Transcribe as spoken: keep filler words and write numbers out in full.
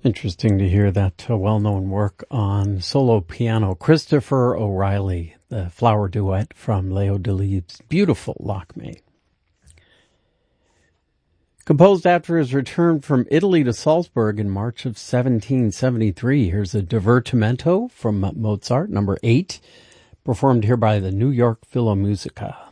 Interesting to hear that uh, well-known work on solo piano. Christopher O'Reilly, the flower duet from Leo Delibes' beautiful Lakme. Composed after his return from Italy to Salzburg in March of seventeen seventy-three, here's a divertimento from Mozart, number eight, performed here by the New York Philharmonic.